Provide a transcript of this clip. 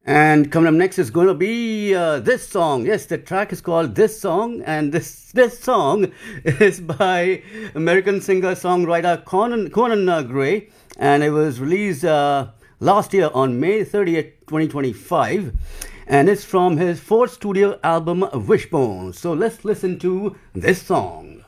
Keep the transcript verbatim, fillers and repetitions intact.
And coming up next is going to be uh, this song. Yes, the track is called This Song, and this this song is by American singer-songwriter Conan, Conan uh, Gray, and it was released uh, last year on May thirtieth, twenty twenty-five, and it's from his fourth studio album, Wishbone. So let's listen to this song.